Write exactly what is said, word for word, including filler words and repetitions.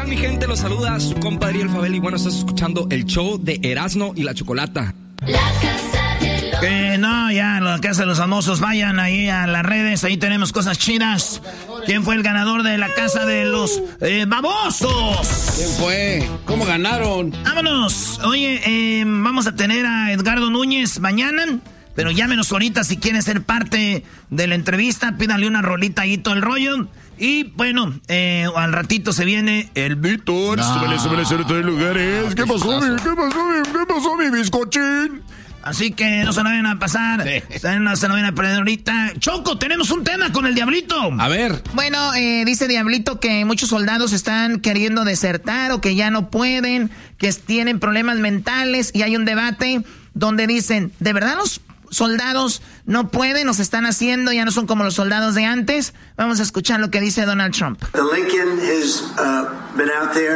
mi gente? Los saluda su compa Ariel Fabel y bueno, estás escuchando el show de Erasmo y la Chocolata. La casa de los... Eh, no, ya, la casa de los famosos, vayan ahí a las redes, ahí tenemos cosas chidas. ¿Quién fue el ganador de la casa de los eh, babosos? ¿Quién fue? ¿Cómo ganaron? Vámonos. Oye, eh, vamos a tener a Edgardo Núñez mañana, pero llámenos ahorita si quieren ser parte de la entrevista, pídanle una rolita ahí todo el rollo. Y bueno, eh, al ratito se viene el Víctor. No. Súbele, súbele, súbele todos los lugares. ¿Qué pasó, mi? ¿Qué pasó, mi? ¿Qué pasó, mi bizcochín? Así que no se lo vayan a pasar. Sí. No se lo vayan a perder ahorita. Choco, tenemos un tema con el Diablito. A ver. Bueno, eh, dice Diablito que muchos soldados están queriendo desertar o que ya no pueden, que tienen problemas mentales y hay un debate donde dicen, ¿de verdad los soldados no pueden, nos están haciendo, ya no son como los soldados de antes? Vamos a escuchar lo que dice Donald Trump. The Lincoln has uh, been out there.